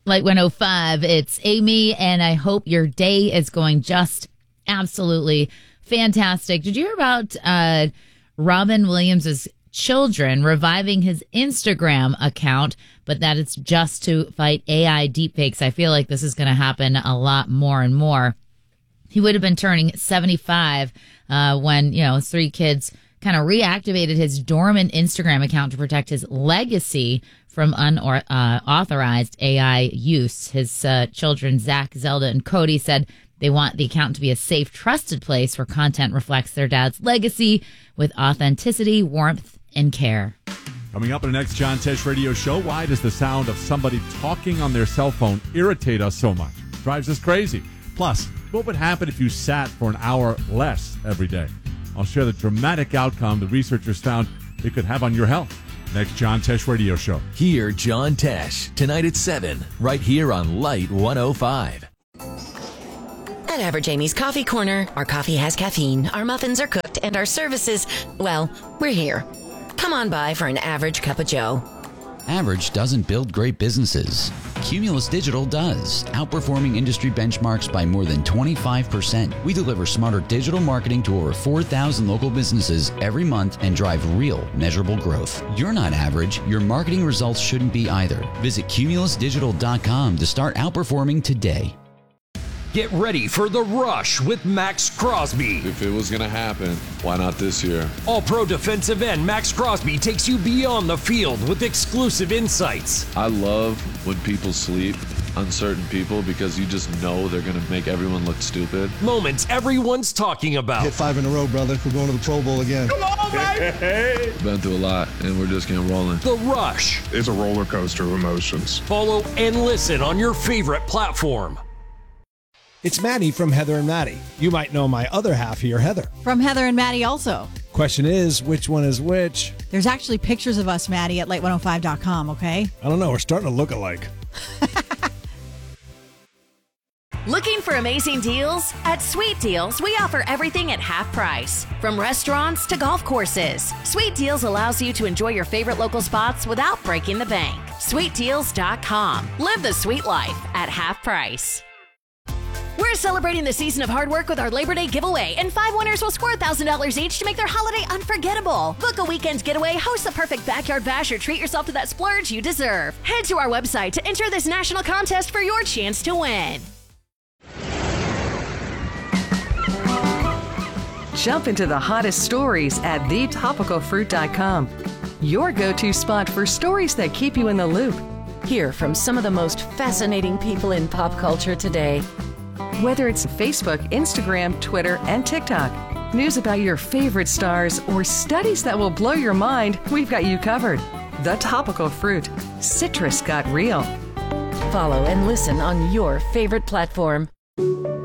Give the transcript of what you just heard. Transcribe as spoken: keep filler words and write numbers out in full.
Light one oh five, it's Amy, and I hope your day is going just absolutely fantastic. Did you hear about uh, Robin Williams' children reviving his Instagram account, but that it's just to fight A I deepfakes? I feel like this is going to happen a lot more and more. He would have been turning seventy-five uh, when, you know, his three kids kind of reactivated his dormant Instagram account to protect his legacy from unauthorized A I use. His uh, children, Zach, Zelda, and Cody, said they want the account to be a safe, trusted place where content reflects their dad's legacy with authenticity, warmth, and care. Coming up in the next John Tesh radio show, why does the sound of somebody talking on their cell phone irritate us so much? Drives us crazy. Plus, what would happen if you sat for an hour less every day? I'll share the dramatic outcome the researchers found it could have on your health. Next John Tesh radio show. Hear John Tesh tonight at seven, right here on Light one oh five. At Average Amy's Coffee Corner, our coffee has caffeine, our muffins are cooked, and our services, well, we're here. Come on by for an average cup of joe. Average doesn't build great businesses. Cumulus Digital does, outperforming industry benchmarks by more than twenty-five percent. We deliver smarter digital marketing to over four thousand local businesses every month and drive real, measurable growth. You're not average. Your marketing results shouldn't be either. Visit cumulus digital dot com to start outperforming today. Get ready for The Rush with Max Crosby. If it was going to happen, why not this year? All-pro defensive end Max Crosby takes you beyond the field with exclusive insights. I love when people sleep on certain people because you just know they're going to make everyone look stupid. Moments everyone's talking about. Hit five in a row, brother. We're going to the Pro Bowl again. Come on, baby! Been through a lot, and we're just getting rolling. The Rush. It's a roller coaster of emotions. Follow and listen on your favorite platform. It's Maddie from Heather and Maddie. You might know my other half here, Heather. From Heather and Maddie also. Question is, which one is which? There's actually pictures of us, Maddie, at light one oh five dot com, okay? I don't know. We're starting to look alike. Looking for amazing deals? At Sweet Deals, we offer everything at half price. From restaurants to golf courses, Sweet Deals allows you to enjoy your favorite local spots without breaking the bank. sweet deals dot com. Live the sweet life at half price. We're celebrating the season of hard work with our Labor Day giveaway, and five winners will score one thousand dollars each to make their holiday unforgettable. Book a weekend getaway, host the perfect backyard bash, or treat yourself to that splurge you deserve. Head to our website to enter this national contest for your chance to win. Jump into the hottest stories at the topical fruit dot com. Your go-to spot for stories that keep you in the loop. Hear from some of the most fascinating people in pop culture today. Whether it's Facebook, Instagram, Twitter, and TikTok, news about your favorite stars, or studies that will blow your mind, we've got you covered. The Topical Fruit. Citrus got real. Follow and listen on your favorite platform.